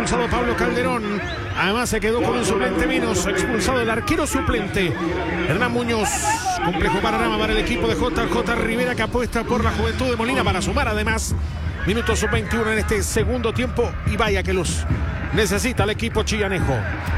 expulsado Pablo Calderón. Además se quedó con un suplente menos. Expulsado el arquero suplente Hernán Muñoz. Complejo panorama para el equipo de JJ Rivera, que apuesta por la juventud de Molina para sumar además minutos sub-21 en este segundo tiempo. Y vaya que los necesita el equipo chillanejo.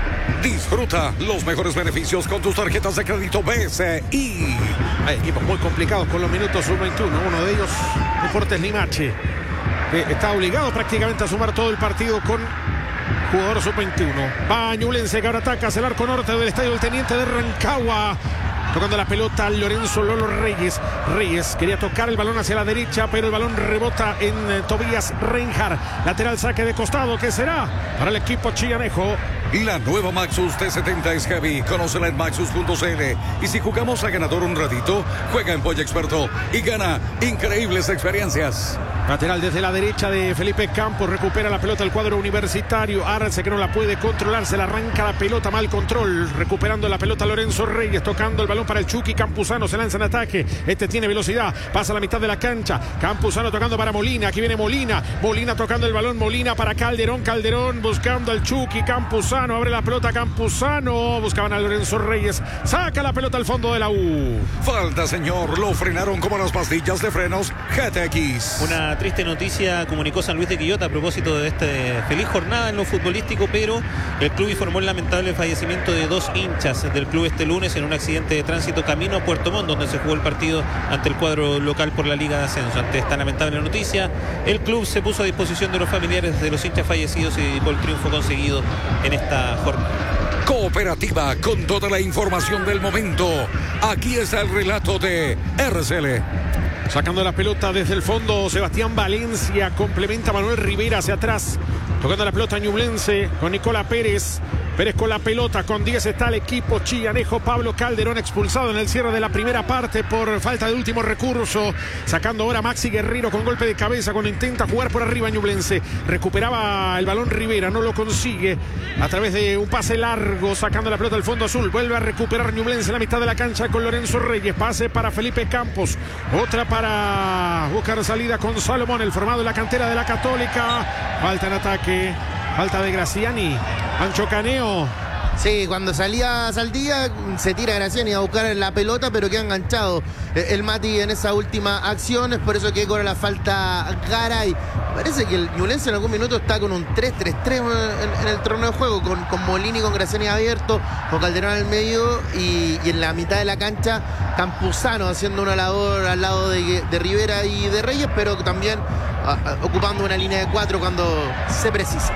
Disfruta los mejores beneficios con tus tarjetas de crédito BCI. Hay equipos muy complicados con los minutos sub-21. Uno de ellos, Deportes Limache, que está obligado prácticamente a sumar todo el partido con jugador sub-21. Va Ñublense, que ahora ataca hacia el arco norte del estadio del Teniente de Rancagua. Tocando la pelota Lorenzo Lolo Reyes. Reyes quería tocar el balón hacia la derecha, pero el balón rebota en Tobías Reinhardt. Lateral saque de costado, que será para el equipo chillanejo. La nueva Maxus T70 es heavy. Conócela en maxus.cl. Y si jugamos a ganador un ratito, juega en Polla Experto y gana increíbles experiencias. Lateral desde la derecha de Felipe Campos. Recupera la pelota el cuadro universitario. Arce, que no la puede controlar. Se la arranca la pelota. Mal control. Recuperando la pelota Lorenzo Reyes. Tocando el balón para el Chucky Campuzano. Se lanza en ataque. Este tiene velocidad. Pasa a la mitad de la cancha. Campuzano tocando para Molina. Aquí viene Molina. Molina tocando el balón. Molina para Calderón. Calderón buscando al Chucky Campuzano. Abre la pelota Campuzano. Buscaban a Lorenzo Reyes. Saca la pelota al fondo de la U. Falta, señor. Lo frenaron como las pastillas de frenos GTX. Una triste noticia comunicó San Luis de Quillota a propósito de esta feliz jornada en lo futbolístico, pero el club informó el lamentable fallecimiento de 2 hinchas del club este lunes en un accidente de tránsito camino a Puerto Montt, donde se jugó el partido ante el cuadro local por la Liga de Ascenso. Ante esta lamentable noticia, el club se puso a disposición de los familiares de los hinchas fallecidos y dedicó el triunfo conseguido en esta jornada. Cooperativa, con toda la información del momento. Aquí está el relato de RCL. Sacando la pelota desde el fondo, Sebastián Valencia complementa a Manuel Rivera hacia atrás. Tocando la pelota Ñublense con Nicola Pérez. Pérez con la pelota, con 10 está el equipo chillanejo. Pablo Calderón expulsado en el cierre de la primera parte por falta de último recurso. Sacando ahora Maxi Guerrero con golpe de cabeza cuando intenta jugar por arriba Ñublense. Recuperaba el balón Rivera, no lo consigue. A través de un pase largo, sacando la pelota al fondo azul. Vuelve a recuperar Ñublense en la mitad de la cancha con Lorenzo Reyes. Pase para Felipe Campos. Otra para buscar salida con Salomón, el formado en la cantera de la Católica. Falta en ataque. Falta de Graciani. Pancho Caneo. Sí, cuando salía Saldía, se tira Graciani a buscar la pelota, pero queda enganchado el Mati en esa última acción. Es por eso que cobra la falta Garay. Parece que el Ñublense en algún minuto está con un 3-3-3 en el torneo de juego, con Molina y con Graciani abierto, con Calderón al medio y en la mitad de la cancha Campuzano haciendo una labor al lado de Rivera y de Reyes, pero también ocupando una línea de 4 cuando se precisa.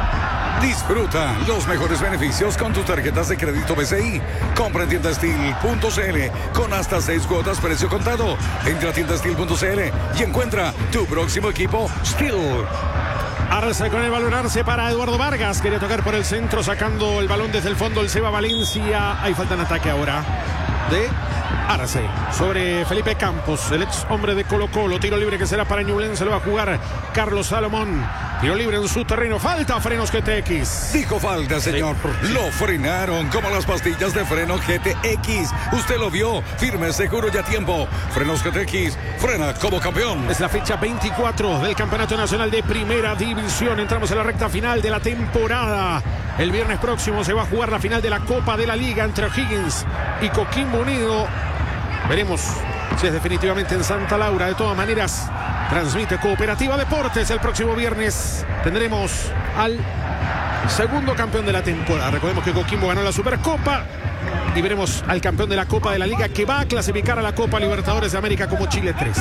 Disfruta los mejores beneficios con tus tarjetas de crédito BCI. Compra en tiendastil.cl con hasta 6 cuotas precio contado. Entra a tiendastil.cl y encuentra tu próximo equipo Steel. Arce con el balón, Arce para Eduardo Vargas. Quería tocar por el centro, sacando el balón desde el fondo el Seba Valencia. Hay falta en ataque ahora de Arce sobre Felipe Campos, el ex hombre de Colo Colo. Tiro libre que será para Ñublense, lo va a jugar Carlos Salomón. Tiro libre en su terreno. Falta frenos GTX. Dijo falta, señor. Sí. Lo frenaron como las pastillas de freno GTX. Usted lo vio. Firme, seguro y a tiempo. Frenos GTX. Frena como campeón. Es la fecha 24 del Campeonato Nacional de Primera División. Entramos en la recta final de la temporada. El viernes próximo se va a jugar la final de la Copa de la Liga entre O'Higgins y Coquimbo Unido. Veremos si es definitivamente en Santa Laura. De todas maneras, transmite Cooperativa Deportes. El próximo viernes tendremos al segundo campeón de la temporada. Recordemos que Coquimbo ganó la Supercopa y veremos al campeón de la Copa de la Liga, que va a clasificar a la Copa Libertadores de América como Chile 3.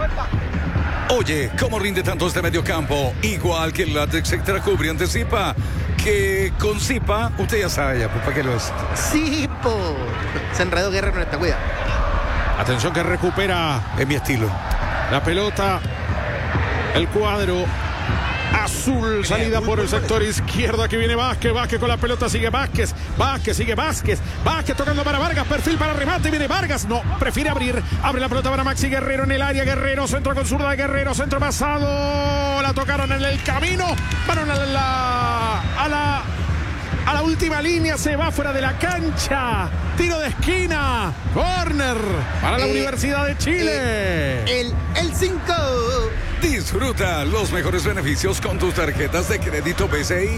Oye, ¿cómo rinde tanto este mediocampo? Igual que el látex extra cubriente Zipa, que con Zipa, usted ya sabe, ya, pues, ¿para qué lo es? Sí, se enredó Guerrero en esta cuida. Atención que recupera en mi estilo la pelota el cuadro azul. Salida por el sector izquierdo. Aquí viene Vázquez. Vázquez con la pelota. Sigue Vázquez. Vázquez sigue Vázquez. Vázquez tocando para Vargas. Perfil para remate. Viene Vargas. No, prefiere abrir. Abre la pelota para Maxi Guerrero en el área. Guerrero. Centro con zurda de Guerrero. Centro pasado. La tocaron en el camino. Van a la última línea. Se va fuera de la cancha. Tiro de esquina. Corner para la Universidad de Chile. El 5. Disfruta los mejores beneficios con tus tarjetas de crédito BCI.